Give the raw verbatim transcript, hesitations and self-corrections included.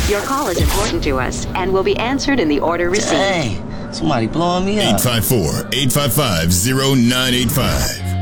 Your call is important to us and will be answered in the order received. Hey, somebody blowing me up. eight five four, eight five five, zero nine eight five.